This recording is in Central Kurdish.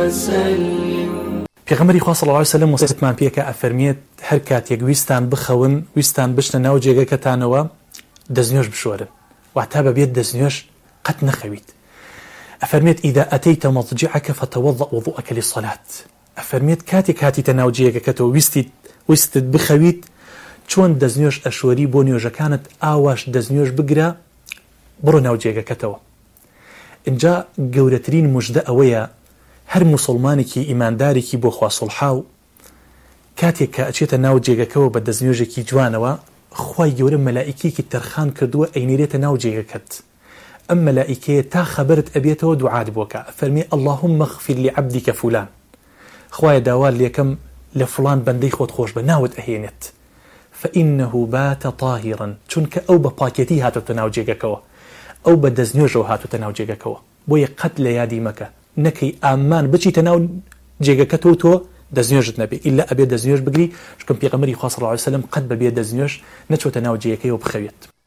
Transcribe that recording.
وسلم. پێغەمبەری خوا صلی الله علیه و سلم وصیتمان پێکە ئەفەرمێت هەر کاتێک ویستان بخەون ویستان بشنە ناو جێگەکەتانەوە دەستنوێژ بشۆرن واتە بەبێت دەستنوێژ قەت نەخەویت. ئەفەرمێت ئیدا ئەتەیتە مەضجعەکە فتەوەضە وضوءەکە للصەلات. ئەفەرمێت کاتێک هاتیتە ناو جێگەکەتەوە ویستت بخەویت چۆن دەستنوێژ ئەشۆری بۆ نوێژەکانت ئاواش دەستنوێژ بگرە بڕۆ ناو جێگەکەتەوە. اینجا گەورەترین موژدە ئەوەیە هەر موسڵمانێکی ئیماندارێکی بۆ خوا سڵحاو کاتێک کە ئەچێتە ناو جێگەکەەوە بە دەستنوێژێکی جوانەوە خوای گەورە مەلائیکێکی تەرخان کردووە ئەینێرێتە ناو جێگەکەت. ئەم مەلائیکەیە تا خەبەرت ئەبێتەوە دوعات بۆکە فەرمی اللهم اغفر لعبدك فلان. خوایە داوا لێکەم لە فڵان بەندەی خۆت خۆش بە ناوت ئەهێنێت فإنه بات طاهرا چونکە ئەو بە پاکێتی هاتوتە ناو جێگەکەەوە ئەو بە دەستنوێژەوە هاتوتە ناو جێگەکەەوە بۆیە قەت لە یادی مەکە نەکەی ئامان بچیتە ناو جێگەکەتەوە تۆ دەستنوێژت نەبێ ئیلا ئەبێ دەستنوێژ بگری چکەم پێغەمبەری خوا صلی الله علیه و سلم قەت بەبێ دەستنوێژ نەچۆتە ناو جێگەکەیەوە بخەوێت.